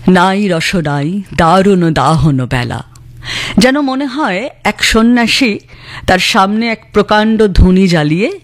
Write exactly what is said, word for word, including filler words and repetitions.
নাই রসনাই দারুণ দাহন বেলা, যেন মনে হয় এক সন্ন্যাসী তার সামনে এক প্রকাণ্ড ধুনি জ্বালিয়ে